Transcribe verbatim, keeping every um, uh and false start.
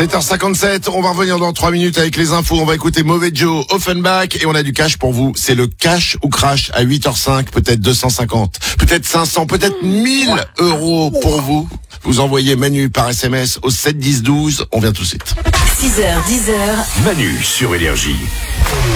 sept heures cinquante-sept, on va revenir dans trois minutes avec les infos. On va écouter Mauvais Joe, Offenbach et on a du cash pour vous. C'est le cash ou crash à huit heures cinq, peut-être deux cent cinquante, peut-être cinq cents, peut-être mille euros pour vous. Vous envoyez Manu par S M S au sept dix douze. On vient tout de suite. six heures, dix heures. Manu sur Énergie.